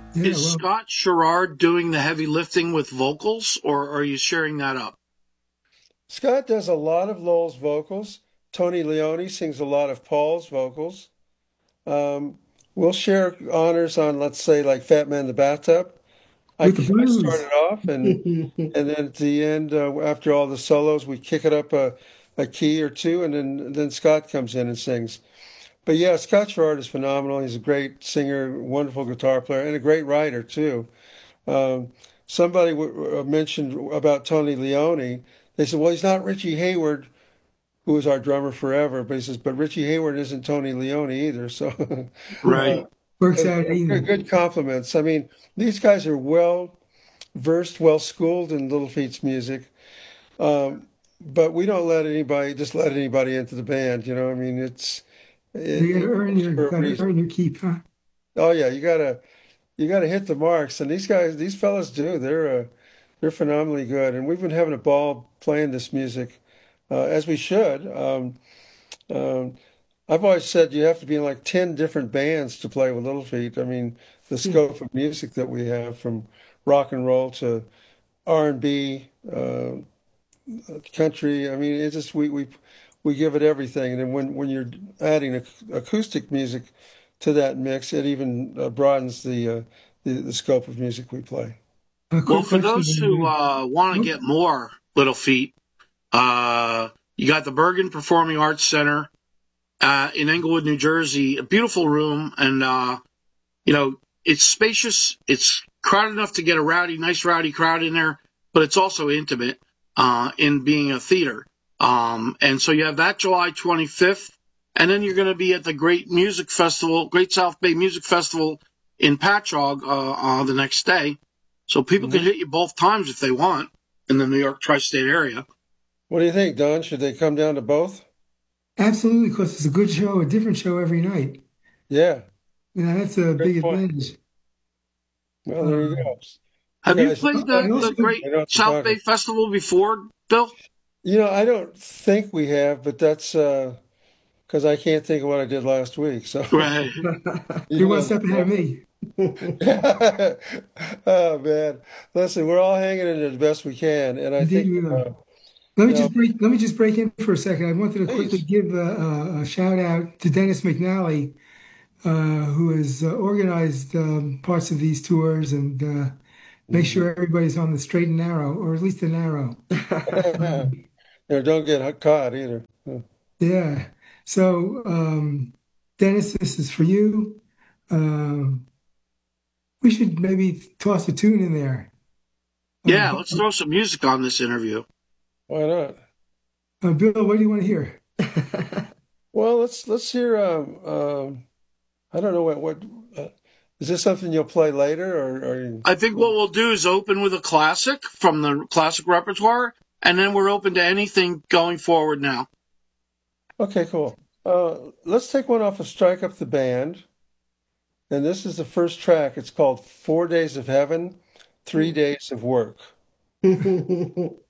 Yeah, Is well, Scott Sherrard doing the heavy lifting with vocals, or are you sharing that up? Scott does a lot of Lowell's vocals. Tony Leone sings a lot of Paul's vocals. Um, we'll share honors on, let's say, like Fat Man in the Bathtub. with the I started blues. off, and then at the end, after all the solos, we kick it up a key or two, and then Scott comes in and sings. But yeah, Scott Sherrard is phenomenal. He's a great singer, wonderful guitar player, and a great writer too. Um, somebody mentioned about Tony Leone. They said, "Well, he's not Richie Hayward, who was our drummer forever." But he says, "But Richie Hayward isn't Tony Leone either." So, uh, Right. Works out either. good compliments. I mean, these guys are well versed, well schooled in Little Feat's music. But we don't let anybody just let anybody into the band. I mean, You got to it earn goes your for a got to reason. earn your keep, huh? Oh yeah, you gotta hit the marks, and these fellas do. They're phenomenally good, and we've been having a ball playing this music, as we should. Um, I've always said you have to be in like 10 different bands to play with Little Feat. I mean, the scope of music that we have, from rock and roll to R&B, country. I mean, it's just we give it everything, and then when you're adding acoustic music to that mix, it even broadens the scope of music we play. A Well, quick for question, those who want to oh, get more Little Feat, you got the Bergen Performing Arts Center in Englewood, New Jersey. A beautiful room, and it's spacious. It's crowded enough to get a nice rowdy crowd in there, but it's also intimate in being a theater. And so you have that July 25th, and then you're going to be at the Great South Bay Music Festival in Patchogue the next day. So people can Mhm. hit you both times if they want in the New York tri-state area. What do you think, Don? Should they come down to both? absolutely, because it's a good show, a different show every night. Yeah, That's a great big point. advantage. Well, there you Um, go. You Have you guys, played I the also, Great I know what you're South Bay talking. Festival before, Bill? I don't think we have, but that's because I can't think of what I did last week. So Right. you you're one go. step ahead of me. Oh man, listen, we're all hanging in there the best we can, and I Indeed, think we are. you know, Let me just break in for a second. I wanted to quickly please. give a shout out to Dennis McNally, who has organized parts of these tours and make Mhm. sure everybody's on the straight and narrow, or at least the narrow. Um, Don't get caught either. yeah. So, Dennis, this is for you. Um, we should maybe toss a tune in there. Yeah, Uh, let's throw some music on this interview. Why not? Bill, what do you want to hear? Well, let's hear. I don't know what uh, is this something you'll play later, or I think what we'll do is open with a classic from the classic repertoire, and then we're open to anything going forward now. okay, cool. Let's take one off of Strike Up the Band, and this is the first track. It's called 4 Days of Heaven, 3 Days of Work.